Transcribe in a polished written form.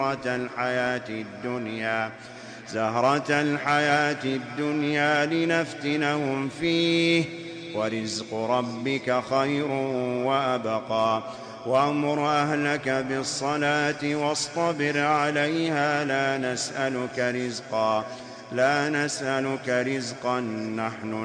زهرة الحياة الدنيا لنفتنهم فيه ورزق ربك خير وأبقى وأمر أهلك بالصلاة واصطبر عليها لا نسألك رزقا نحن